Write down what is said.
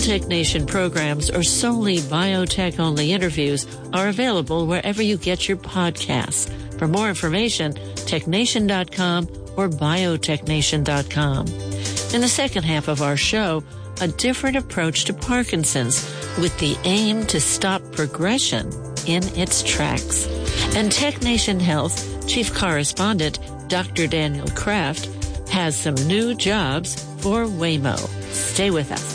Tech Nation programs or solely biotech-only interviews are available wherever you get your podcasts. For more information, technation.com or biotechnation.com. In the second half of our show, a different approach to Parkinson's with the aim to stop progression in its tracks. And Tech Nation Health Chief Correspondent Dr. Daniel Kraft has some new jobs for Waymo. Stay with us.